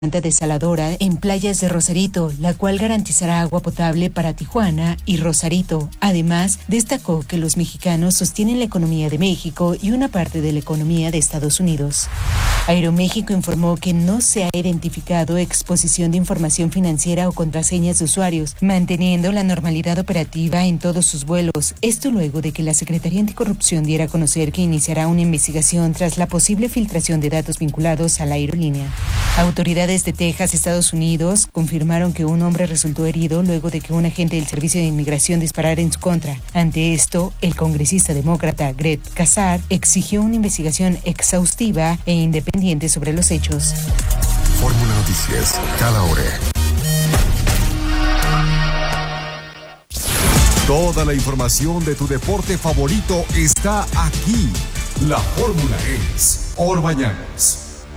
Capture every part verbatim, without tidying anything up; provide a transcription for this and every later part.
planta desaladora en playas de Rosarito, la cual garantizará agua potable para Tijuana y Rosarito. Además, destacó que los mexicanos sostienen la economía de México y una parte de la economía de Estados Unidos. Aeroméxico informó que no se ha identificado exposición de información financiera o contraseñas de usuarios, manteniendo la normalidad operativa en todos sus vuelos. Esto luego de que la Secretaría Anticorrupción diera a conocer que iniciará una investigación tras la posible filtración de datos vinculados a la aerolínea. Autoridades de Texas, Estados Unidos, confirmaron que un hombre resultó herido luego de que un agente del Servicio de Inmigración disparara en su contra. Ante esto, el congresista demócrata Greg Casar exigió una investigación exhaustiva e independiente sobre los hechos. Fórmula Noticias, cada hora. Toda la información de tu deporte favorito está aquí. La fórmula es Orbañanos.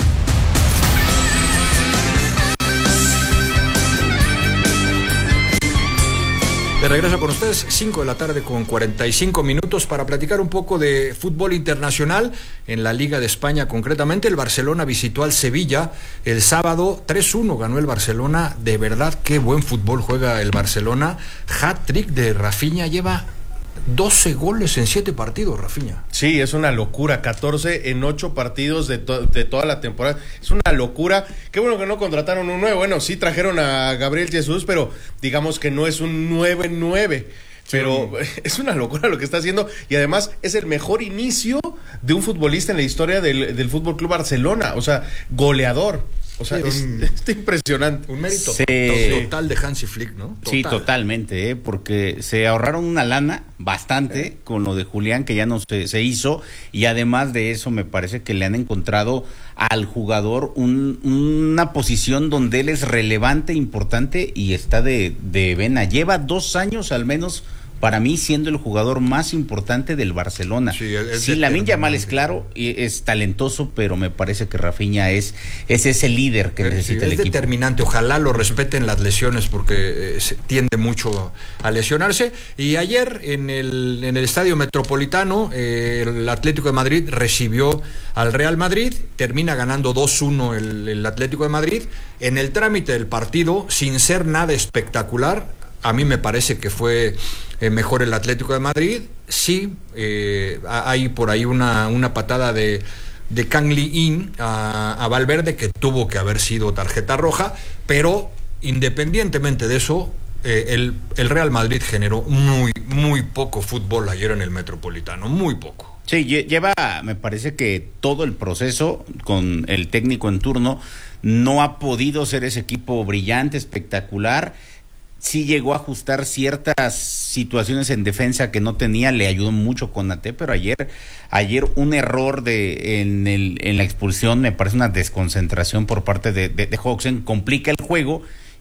De regreso con ustedes, cinco de la tarde con cuarenta y cinco minutos para platicar un poco de fútbol internacional en la Liga de España. Concretamente, el Barcelona visitó al Sevilla el sábado, tres uno ganó el Barcelona. De verdad, qué buen fútbol juega el Barcelona. Hat-trick de Rafinha, lleva doce goles en siete partidos, Rafinha. Sí, es una locura, catorce en ocho partidos de, to- de toda la temporada. Es una locura. Qué bueno que no contrataron un nueve. Bueno, sí trajeron a Gabriel Jesús, pero digamos que no es un nueve nueve. Pero sí, es una locura lo que está haciendo, y además es el mejor inicio de un futbolista en la historia del, del Fútbol Club Barcelona. O sea, goleador. O sea, sí, es, un, es impresionante. Un mérito sí, total de Hansi Flick, ¿no? Total. Sí, totalmente, ¿eh? Porque se ahorraron una lana bastante sí. con lo de Julián, que ya no se, se hizo, y además de eso me parece que le han encontrado al jugador un, una posición donde él es relevante, importante, y está de, de vena. Lleva dos años al menos, para mí, siendo el jugador más importante del Barcelona. Sí, el, el sí Lamine Yamal es claro, y es talentoso, pero me parece que Rafinha es, es ese líder que sí, necesita sí, el es equipo. Es determinante, ojalá lo respeten las lesiones, porque eh, se tiende mucho a lesionarse. Y ayer en el, en el Estadio Metropolitano, eh, el Atlético de Madrid recibió al Real Madrid, termina ganando dos uno el, el Atlético de Madrid. En el trámite del partido, sin ser nada espectacular, a mí me parece que fue eh, mejor el Atlético de Madrid. Sí, eh, hay por ahí una, una patada de, de Kang Lee-in a, a Valverde, que tuvo que haber sido tarjeta roja, pero independientemente de eso, eh, el, el Real Madrid generó muy, muy poco fútbol ayer en el Metropolitano, muy poco. Sí, lleva, me parece que todo el proceso con el técnico en turno no ha podido ser ese equipo brillante, espectacular. Sí llegó a ajustar ciertas situaciones en defensa que no tenía, le ayudó mucho con Konaté, pero ayer ayer un error de en el en la expulsión, me parece una desconcentración por parte de, de, de Hodgson, complica el juego,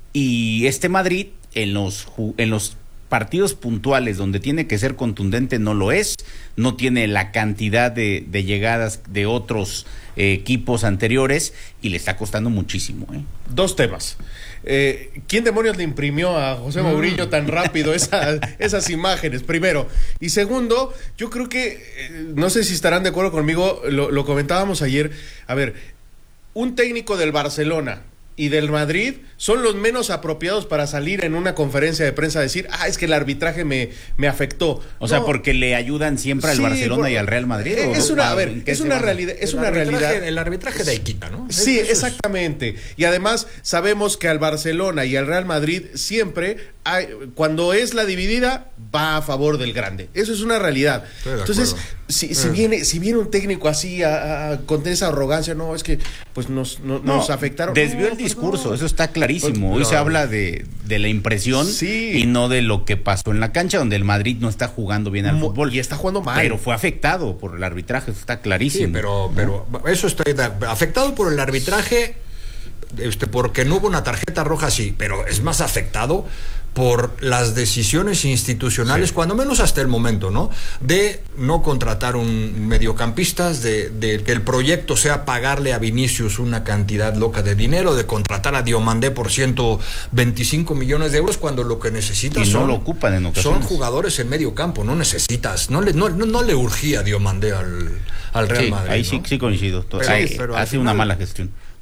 y este Madrid en los en los partidos puntuales donde tiene que ser contundente no lo es, no tiene la cantidad de, de llegadas de otros eh, equipos anteriores, y le está costando muchísimo. ¿eh? Dos temas. Eh, ¿Quién demonios le imprimió a José Mourinho tan rápido esa, esas imágenes? Primero. Y segundo, yo creo que, eh, no sé si estarán de acuerdo conmigo, lo, lo comentábamos ayer. A ver, un técnico del Barcelona y del Madrid son los menos apropiados para salir en una conferencia de prensa a decir, ah, es que el arbitraje me, me afectó. O no. sea, porque le ayudan siempre al sí, Barcelona por, y al Real Madrid. Es una, a ver, es una realidad, es el una realidad. El arbitraje de equita, ¿no? Sí, Eso exactamente. Es... Y además sabemos que al Barcelona y al Real Madrid siempre hay, cuando es la dividida, va a favor del grande. Eso es una realidad. Entonces, si, si viene, si viene un técnico así a, a, con esa arrogancia, no, es que pues nos, no, no, nos afectaron. Desvió no, el discurso, no. Eso está clarísimo. Hoy no. se habla de, de la impresión sí. y no de lo que pasó en la cancha, donde el Madrid no está jugando bien al Mo, fútbol. Y está jugando mal. Pero fue afectado por el arbitraje, eso está clarísimo. Sí, pero, pero eso está afectado por el arbitraje, este, porque no hubo una tarjeta roja, sí, pero es más afectado por las decisiones institucionales, sí. cuando menos hasta el momento, ¿no? De no contratar un mediocampistas, de, de que el proyecto sea pagarle a Vinicius una cantidad loca de dinero, de contratar a Diomandé por ciento veinticinco millones de euros, cuando lo que necesitas y no son, lo ocupan en ocasiones. Son jugadores en medio campo, no necesitas, no le, no, no, no le urgía Diomandé al, al Real sí, Madrid. Ahí ¿no? sí, sí coincido, pero, ahí, pero hace final, una mala gestión.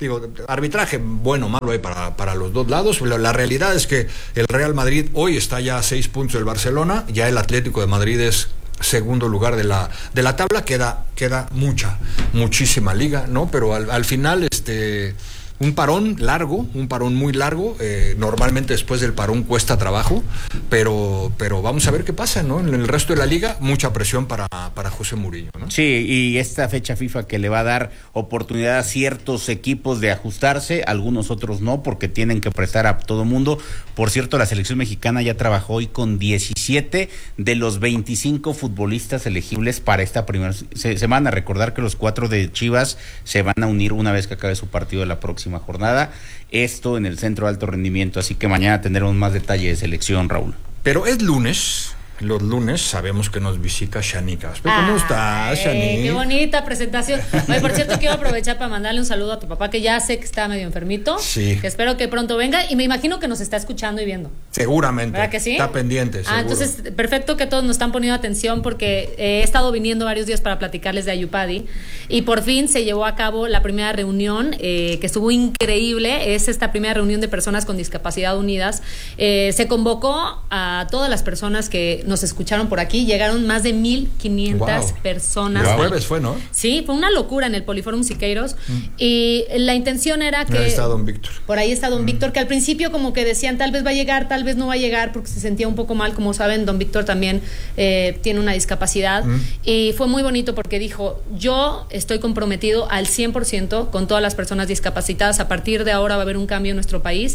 digo, arbitraje bueno o malo hay para, para los dos lados. La, la realidad es que el Real Madrid hoy está ya a seis puntos del Barcelona, ya el Atlético de Madrid es segundo lugar de la de la tabla, queda queda mucha, muchísima liga, ¿no? Pero al, al final, este... un parón largo, un parón muy largo, eh, normalmente después del parón cuesta trabajo, pero, pero vamos a ver qué pasa, ¿no? En el resto de la liga, mucha presión para, para José Mourinho, ¿no? Sí, y esta fecha FIFA que le va a dar oportunidad a ciertos equipos de ajustarse, algunos otros no, porque tienen que prestar a todo mundo. Por cierto, la selección mexicana ya trabajó hoy con diecisiete de los veinticinco futbolistas elegibles para esta primera se- semana. Recordar que los cuatro de Chivas se van a unir una vez que acabe su partido de la próxima jornada, esto en el Centro de Alto Rendimiento, así que mañana tendremos más detalle de selección, Raúl. Pero es lunes, los lunes sabemos que nos visita Shanique Aspe. ¿Cómo estás, Shanique? Qué bonita presentación. Oye, por cierto, quiero aprovechar para mandarle un saludo a tu papá, que ya sé que está medio enfermito. Sí. Que espero que pronto venga y me imagino que nos está escuchando y viendo. Seguramente. ¿Verdad que sí? Está pendiente, seguro. Ah, entonces, perfecto que todos nos están poniendo atención porque eh, he estado viniendo varios días para platicarles de Ayupadi y por fin se llevó a cabo la primera reunión eh, que estuvo increíble. Es esta primera reunión de personas con discapacidad unidas. Eh, se convocó a todas las personas que nos escucharon por aquí. Llegaron más de mil quinientas Wow. personas. El jueves fue, ¿no? Sí, fue una locura en el Poliforum Siqueiros mm. y la intención era que... Ahí está don Víctor. Por ahí está don Mm. Víctor, que al principio como que decían tal vez va a llegar, tal vez no va a llegar, porque se sentía un poco mal. Como saben, don Víctor también eh, tiene una discapacidad mm. y fue muy bonito porque dijo, yo estoy comprometido al cien por ciento con todas las personas discapacitadas. A partir de ahora va a haber un cambio en nuestro país,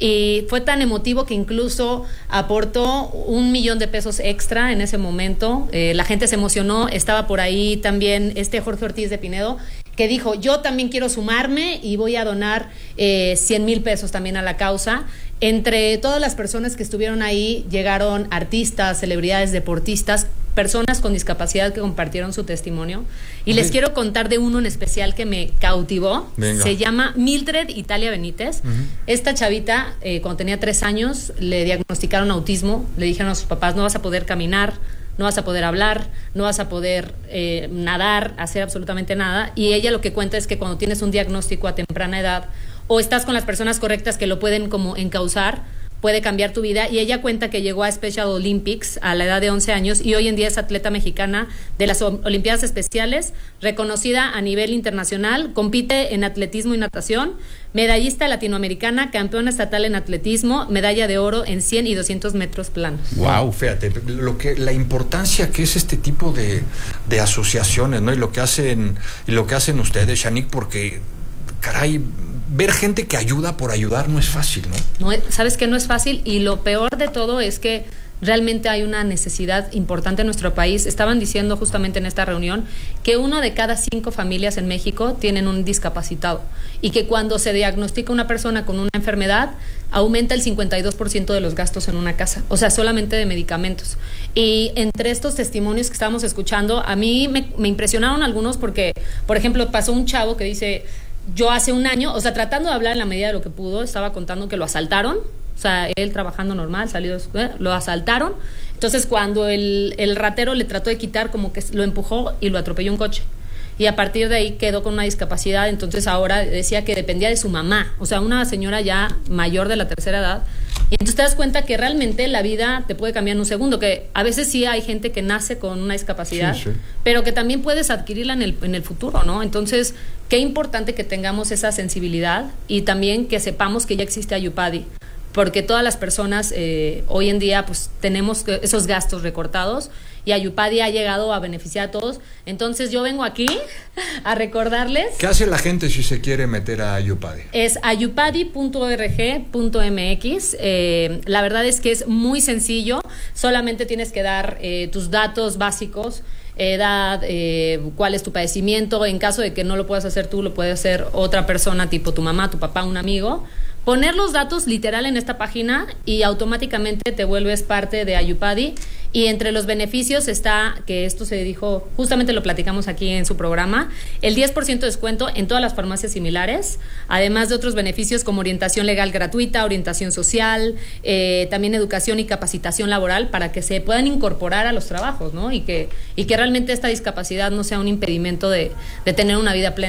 y fue tan emotivo que incluso aportó un millón de pesos extra en ese momento. Eh, la gente se emocionó. Estaba por ahí también este Jorge Ortiz de Pinedo, que dijo, yo también quiero sumarme y voy a donar eh, cien mil pesos también a la causa. Entre todas las personas que estuvieron ahí, llegaron artistas, celebridades, deportistas, personas con discapacidad que compartieron su testimonio. Y sí. les quiero contar de uno en especial que me cautivó. Venga. Se llama Mildred Italia Benítez. Uh-huh. Esta chavita, eh, cuando tenía tres años, le diagnosticaron autismo. Le dijeron a sus papás, no vas a poder caminar, no vas a poder hablar, no vas a poder eh, nadar, hacer absolutamente nada. Y ella lo que cuenta es que cuando tienes un diagnóstico a temprana edad, o estás con las personas correctas que lo pueden como encauzar, puede cambiar tu vida. Y ella cuenta que llegó a Special Olympics a la edad de once años y hoy en día es atleta mexicana de las Olimpiadas Especiales, reconocida a nivel internacional, compite en atletismo y natación, medallista latinoamericana, campeona estatal en atletismo, medalla de oro en cien y doscientos metros planos. Wow, fíjate, lo que, la importancia que es este tipo de, de asociaciones, ¿no? Y lo que hacen, y lo que hacen ustedes, Shanique, porque, caray, ver gente que ayuda por ayudar no es fácil, ¿no? No, sabes que no es fácil, y lo peor de todo es que realmente hay una necesidad importante en nuestro país. Estaban diciendo justamente en esta reunión que uno de cada cinco familias en México tienen un discapacitado, y que cuando se diagnostica una persona con una enfermedad aumenta el cincuenta y dos por ciento de los gastos en una casa, o sea, solamente de medicamentos. Y entre estos testimonios que estábamos escuchando, a mí me, me impresionaron algunos porque, por ejemplo, pasó un chavo que dice, yo hace un año, o sea, tratando de hablar en la medida de lo que pudo, estaba contando que lo asaltaron, o sea, él trabajando normal, salió, eh, lo asaltaron. Entonces, cuando el, el ratero le trató de quitar, como que lo empujó y lo atropelló un coche. Y a partir de ahí quedó con una discapacidad. Entonces ahora decía que dependía de su mamá, o sea, una señora ya mayor de la tercera edad. Y entonces te das cuenta que realmente la vida te puede cambiar en un segundo, que a veces sí hay gente que nace con una discapacidad, sí, sí. pero que también puedes adquirirla en el, en el futuro, ¿no? Entonces, qué importante que tengamos esa sensibilidad y también que sepamos que ya existe Ayupadi, porque todas las personas eh, hoy en día pues tenemos esos gastos recortados, y Ayupadi ha llegado a beneficiar a todos. Entonces yo vengo aquí a recordarles. ¿Qué hace la gente si se quiere meter a Ayupadi? Es ayupadi punto org punto m x. Eh, la verdad es que es muy sencillo. Solamente tienes que dar eh, tus datos básicos, edad, eh, cuál es tu padecimiento. En caso de que no lo puedas hacer tú, lo puede hacer otra persona, tipo tu mamá, tu papá, un amigo. Poner los datos literal en esta página y automáticamente te vuelves parte de Ayupadi. Y entre los beneficios está, que esto se dijo, justamente lo platicamos aquí en su programa, el diez por ciento de descuento en todas las farmacias similares, además de otros beneficios como orientación legal gratuita, orientación social, eh, también educación y capacitación laboral para que se puedan incorporar a los trabajos, ¿no? Y que, y que realmente esta discapacidad no sea un impedimento de, de tener una vida plena.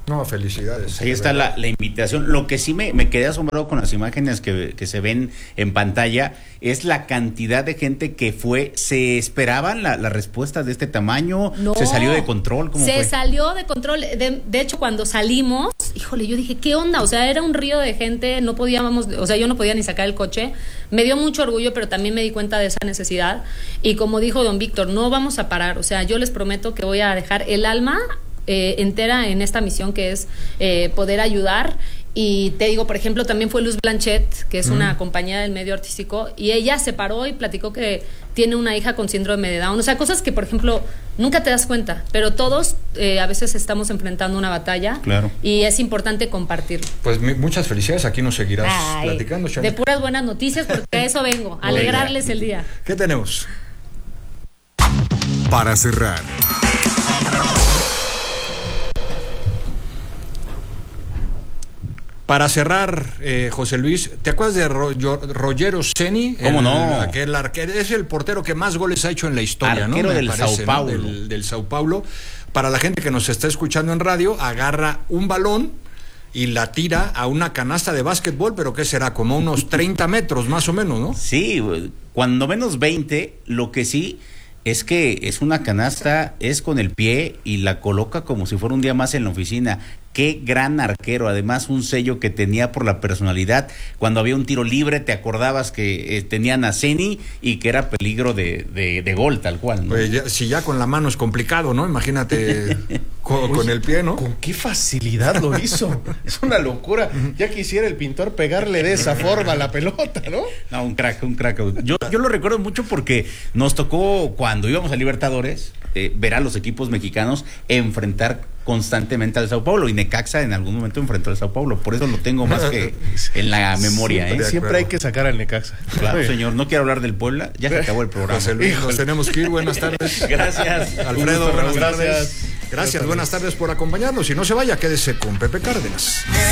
No, felicidades. Ahí está la, la invitación. Lo que sí me, me quedé asombrado con las imágenes que, que se ven en pantalla es la cantidad de gente que fue. ¿Se esperaban la, la respuesta de este tamaño? No, ¿Se salió de control? ¿Cómo se fue? salió de control. De, de hecho, cuando salimos, híjole, yo dije, ¿qué onda? O sea, era un río de gente, no podíamos, o sea, yo no podía ni sacar el coche. Me dio mucho orgullo, pero también me di cuenta de esa necesidad. Y como dijo don Víctor, no vamos a parar. O sea, yo les prometo que voy a dejar el alma Eh, entera en esta misión que es eh, poder ayudar. Y te digo, por ejemplo, también fue Luz Blanchet, que es mm. una compañera del medio artístico, y ella se paró y platicó que tiene una hija con síndrome de Down. O sea, cosas que, por ejemplo, nunca te das cuenta, pero todos eh, a veces estamos enfrentando una batalla. Claro. Y es importante compartirlo. Pues mi, muchas felicidades, aquí nos seguirás Ay, platicando, Shani. De puras buenas noticias, porque a eso vengo, a alegrarles el día. ¿Qué tenemos? Para cerrar, Para cerrar, eh, José Luis, ¿te acuerdas de Ro Rogero Ceni? ¿Cómo el, no? Aquel arquero, es el portero que más goles ha hecho en la historia, arquero ¿no? del parece, Sao Paulo. ¿no? Del, del Sao Paulo. Para la gente que nos está escuchando en radio, agarra un balón y la tira a una canasta de básquetbol, pero ¿qué será? Como unos treinta metros más o menos, ¿no? Sí, cuando menos veinte, lo que sí es que es una canasta, es con el pie y la coloca como si fuera un día más en la oficina. Qué gran arquero, además un sello que tenía por la personalidad. Cuando había un tiro libre te acordabas que eh, tenían a Ceni y que era peligro de, de, de gol, tal cual, ¿no? Pues ya, si ya con la mano es complicado, ¿no? Imagínate con, con el pie, ¿no? Con qué facilidad lo hizo. Es una locura. Ya quisiera el pintor pegarle de esa forma a la pelota, ¿no? No, un crack, un crack. Yo, yo lo recuerdo mucho porque nos tocó cuando íbamos a Libertadores eh, ver a los equipos mexicanos enfrentar constantemente al Sao Paulo, y Necaxa en algún momento enfrentó al Sao Paulo, por eso lo tengo más que en la memoria. Siempre, ¿eh? siempre hay que sacar al Necaxa. Claro, señor, no quiero hablar del Puebla, ya se acabó el programa. José Luis, nos tenemos que ir, buenas tardes. Gracias. Alfredo, buenas tardes. Gracias. Gracias, buenas tardes por acompañarnos, y no se vaya, quédese con Pepe Cárdenas.